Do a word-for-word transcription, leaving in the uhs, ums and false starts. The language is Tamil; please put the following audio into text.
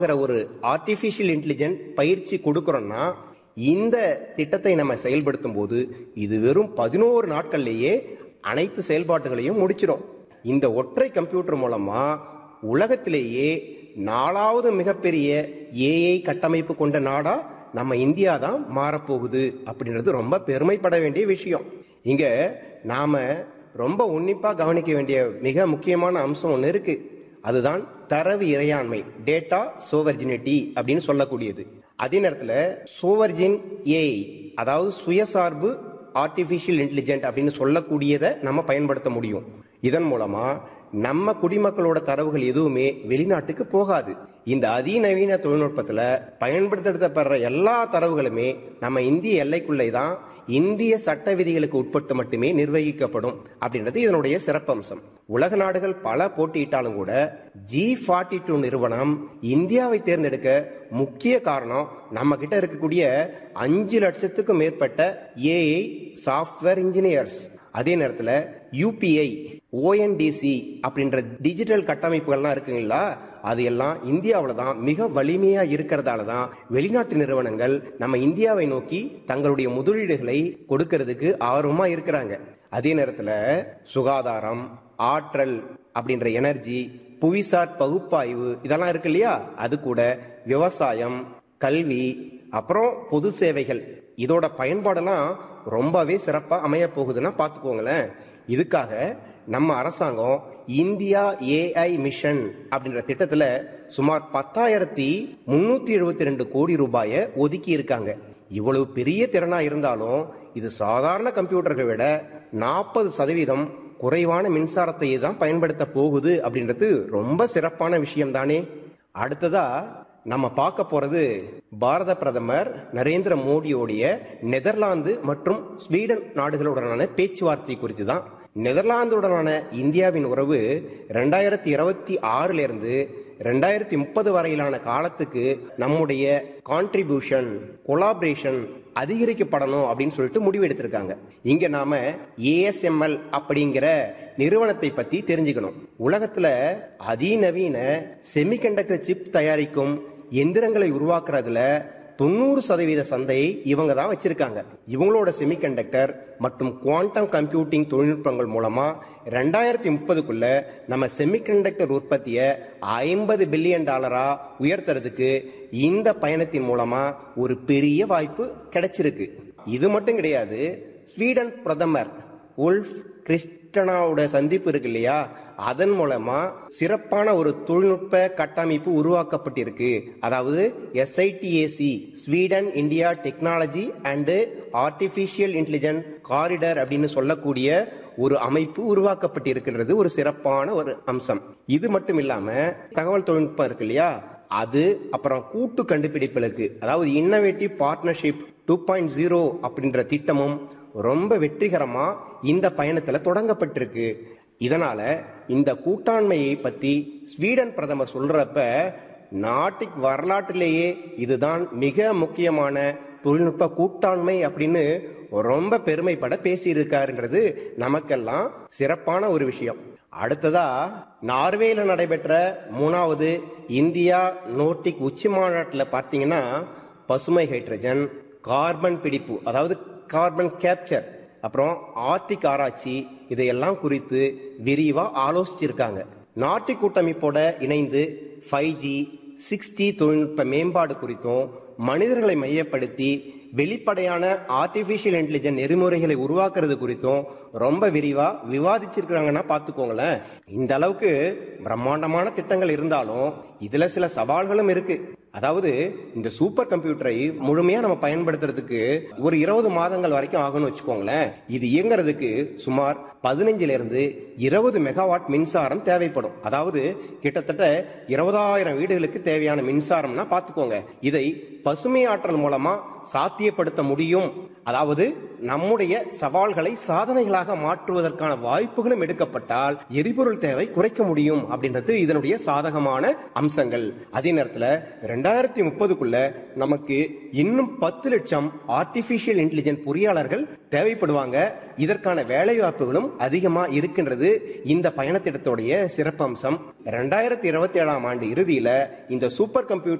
ஒரு ஆர்டிபிஷியல் இன்டெலிஜென்ட் பயிற்சி கொடுக்கறோம்னா இந்த திட்டத்தை நம்ம செயல்படுத்தும் போது இது வெறும் பதினோரு நாட்கள்லேயே அனைத்து செயல்பாடுகளையும் முடிச்சிடும். இந்த ஒற்றை கம்ப்யூட்டர் மூலமா உலகத்திலேயே நாலாவது மிகப்பெரிய ஏஐ கட்டமைப்பு கொண்ட நாடா நம்ம இந்தியா தான் மாறப்போகுது அப்படின்றது ரொம்ப பெருமைப்பட வேண்டிய விஷயம். இங்க நாம ரொம்ப உன்னிப்பா கவனிக்க வேண்டிய மிக முக்கியமான அம்சம் ஒன்று இருக்கு. அதுதான் தரவு இறையாண்மை, டேட்டா சோவர்ஜினிட்டி அப்படின்னு சொல்லக்கூடியது. அதே நேரத்தில் சோவர்ஜின் ஏஐ, அதாவது சுயசார்பு ஆர்டிபிஷியல் இன்டெலிஜென்ட் அப்படின்னு சொல்லக்கூடியதை நம்ம பயன்படுத்த முடியும். இதன் மூலமா நம்ம குடிமக்களோட தரவுகள் எதுவுமே வெளிநாட்டுக்கு போகாது. இந்த அதிநவீன தொழில்நுட்பத்துல பயன்படுத்தப்படுற எல்லா தரவுகளுமே நம்ம இந்திய எல்லைக்குள்ளே தான் இந்திய சட்ட விதிகளுக்கு உட்பட்டு மட்டுமே நிர்வகிக்கப்படும் அப்படின்றது இதனுடைய சிறப்பம்சம். உலக நாடுகள் பல போட்டியிட்டாலும் கூட ஜி ஃபார்ட்டி டூ நிறுவனம் இந்தியாவை தேர்ந்தெடுக்க முக்கிய காரணம் நம்ம கிட்ட இருக்கக்கூடிய அஞ்சு லட்சத்துக்கும் மேற்பட்ட ஏஐ சாஃப்ட்வேர் இன்ஜினியர்ஸ். அதே நேரத்தில் யூபிஐ, ஓஎன்டிசி அப்படின்ற டிஜிட்டல் கட்டமைப்புகள்லாம் இருக்குங்களா, அது எல்லாம் இந்தியாவில் தான் மிக வலிமையா இருக்கிறதால தான் வெளிநாட்டு நிறுவனங்கள் நம்ம இந்தியாவை நோக்கி தங்களுடைய முதலீடுகளை கொடுக்கறதுக்கு ஆர்வமா இருக்கிறாங்க. அதே நேரத்தில் சுகாதாரம், ஆற்றல் அப்படின்ற எனர்ஜி, புவிசார் பகுப்பாய்வு இதெல்லாம் இருக்கு இல்லையா, அது கூட விவசாயம், கல்வி, அப்புறம் பொது சேவைகள், இதோட பயன்பாடெல்லாம் ரொம்பவே சிறப்பா அமைய போகுதுன்னா பாத்துக்கோங்களேன். இதுக்காக நம்ம அரசாங்கம் இந்தியா ஏஐ மிஷன் அப்படின்ற திட்டத்துல சுமார் பத்தாயிரத்தி முன்னூத்தி எழுபத்தி ரெண்டு கோடி ரூபாயை ஒதுக்கி இருக்காங்க. இவ்வளவு பெரிய திறனா இருந்தாலும் இது சாதாரண கம்ப்யூட்டர்களை விட நாற்பது சதவீதம் குறைவான மின்சாரத்தை தான் பயன்படுத்த போகுது அப்படின்றது ரொம்ப சிறப்பான விஷயம் தானே. அடுத்ததா நம்ம பார்க்க போறது பாரத பிரதமர் நரேந்திர மோடியோடைய நெதர்லாந்து மற்றும் ஸ்வீடன் நாடுகளுடனான பேச்சுவார்த்தை குறித்து தான். நெதர்லாந்துடனான இந்தியாவின் உறவு ரெண்டாயிரத்தி இருபத்தி ஆறுல இருந்து ரெண்டாயிரத்தி முப்பது வரையிலான காலத்துக்கு நம்முடைய கான்ட்ரிபியூஷன், கொலாபரேஷன் அதிகரிக்கப்படணும் அப்படின்னு சொல்லிட்டு முடிவு எடுத்திருக்காங்க. இங்க நாம ஏஎஸ்எம்எல் அப்படிங்கிற நிறுவனத்தை பத்தி தெரிஞ்சுக்கணும். உலகத்துல அதிநவீன செமிகண்டக்டர் சிப் தயாரிக்கும் எந்திரங்களை உருவாக்குறதுல தொண்ணூறு சதவீத சந்தையை இவங்க தான் வச்சிருக்காங்க. இவங்களோட செமிகண்டக்டர் மற்றும் குவாண்டம் கம்ப்யூட்டிங் தொழில்நுட்பங்கள் மூலமா ரெண்டாயிரத்தி முப்பதுக்குள்ள நம்ம செமிகண்டக்டர் உற்பத்தியை ஐம்பது பில்லியன் டாலரா உயர்த்துறதுக்கு இந்த பயணத்தின் மூலமா ஒரு பெரிய வாய்ப்பு கிடைச்சிருக்கு. இது மட்டும் கிடையாது, ஸ்வீடன் பிரதமர் உல்ஃப் கிறிஸ்டனாவோட சந்திப்பு இருக்கு இல்லையா, அதன் மூலமா சிறப்பான ஒரு தொழில்நுட்ப கட்டமைப்பு உருவாக்கப்பட்டிருக்கு. அதாவது எஸ்ஐடிஏசி, Sweden India technology and artificial intelligence corridor அப்படின்னு சொல்லக்கூடிய ஒரு அமைப்பு உருவாக்கப்பட்டிருக்கின்றது ஒரு சிறப்பான ஒரு அம்சம். இது மட்டும் இல்லாம தகவல் தொழில்நுட்பம் இருக்கு இல்லையா, அது அப்புறம் கூட்டு கண்டுபிடிப்புகளுக்கு, அதாவது innovative partnership two point zero அப்படின்ற திட்டமும் ரொம்ப வெற்றிகரமா இந்த பயணத்துல தொடங்கப்பட்டிருக்கு. இதனால இந்த கூட்டாண்மையை பத்தி ஸ்வீடன் பிரதமர் சொல்றப்ப நாட்டின் வரலாற்றிலேயே இதுதான் மிக முக்கியமான தொழில்நுட்ப கூட்டாண்மை அப்படின்னு ரொம்ப பெருமைப்பட பேசியிருக்காருன்றது நமக்கெல்லாம் சிறப்பான ஒரு விஷயம். அடுத்ததா நார்வேல நடைபெற்ற மூணாவது இந்தியா நோர்டிக் உச்சி மாநாட்டில் பார்த்தீங்கன்னா பசுமை ஹைட்ரஜன், கார்பன் பிடிப்பு, அதாவது கார்பன் கேப்சர், அப்புறம் ஆர்டிக் ஆராய்ச்சி, இதையெல்லாம் குறித்து விரிவா ஆலோசிச்சிருக்காங்க. நாட்டு கூட்டமைப்போட இணைந்து ஃபைவ் ஜி சிக்ஸ் ஜி தொழில்நுட்ப மேம்பாடு குறித்தும் மனிதர்களை மையப்படுத்தி வெளிப்படையான ஆர்டிபிஷியல் இன்டெலிஜென்ஸ் நெறிமுறைகளை உருவாக்குறது குறித்தும் ரொம்ப விரிவா விவாதிச்சிருக்காங்கன்னா பாத்துக்கோங்களேன். இந்த அளவுக்கு பிரம்மாண்டமான திட்டங்கள் இருந்தாலும் இதுல சில சவால்களும் இருக்கு. அதாவது இந்த சூப்பர் கம்ப்யூட்டரை முழுமையா நம்ம பயன்படுத்துறதுக்கு ஒரு இருபது மாதங்கள் வரைக்கும் ஆகும்னு வச்சுக்கோங்களேன். இது இயங்குறதுக்கு சுமார் பதினஞ்சுல இருந்து இருபது மெகாவாட் மின்சாரம் தேவைப்படும். அதாவது கிட்டத்தட்ட இருபதாயிரம் வீடுகளுக்கு தேவையான மின்சாரம்னா பாத்துக்கோங்க. இதை பசுமை ஆற்றல் மூலமா சாத்தியப்படுத்த முடியும். அதாவது நம்முடைய சவால்களை சாதனைகளாக மாற்றுவதற்கான வாய்ப்புகளும் எடுக்கப்பட்டால் எரிபொருள் தேவை குறைக்க முடியும் அப்படின்றது இதனுடைய சாதகமான அம்சங்கள். அதே நேரத்தில் ரெண்டாயிரத்தி முப்பதுக்குள்ள நமக்கு இன்னும் பத்து லட்சம் ஆர்டிபிஷியல் இன்டெலிஜென்ஸ் பொறியாளர்கள் தேவைப்படுவாங்க. இதற்கான வேலை வாய்ப்புகளும் அதிகமா இருக்கின்றது. இந்த பயணத்திட்டத்துடைய சிறப்பம்சம் ரெண்டாயிரத்தி இருபத்தி ஏழாம் ஆண்டு இறுதியில இந்த சூப்பர் கம்ப்யூட்டர்